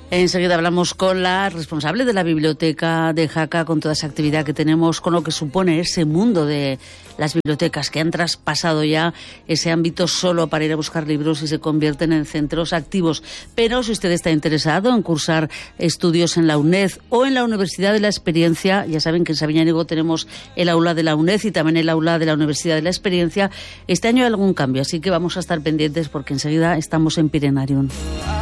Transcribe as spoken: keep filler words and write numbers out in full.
Enseguida hablamos con la responsable de la biblioteca de Jaca, con toda esa actividad que tenemos, con lo que supone ese mundo de las bibliotecas que han traspasado ya ese ámbito solo para ir a buscar libros y se convierten en centros activos. Pero si usted está interesado en cursar estudios en la UNED o en la Universidad de la Experiencia, ya saben que en Sabiñánigo tenemos el aula de la UNED y también el aula de la Universidad de la Experiencia. Este año hay algún cambio, así que vamos a estar pendientes porque enseguida estamos en Pirenarium.